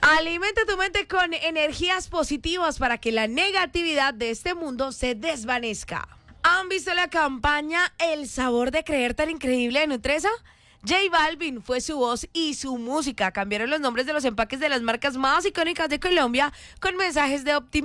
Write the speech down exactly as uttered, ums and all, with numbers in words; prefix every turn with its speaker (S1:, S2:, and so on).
S1: Alimenta tu mente con energías positivas para que la negatividad de este mundo se desvanezca. ¿Han visto la campaña El sabor de creer tan increíble de Nutresa? J Balvin fue su voz y su música. Cambiaron los nombres de los empaques de las marcas más icónicas de Colombia con mensajes de optimismo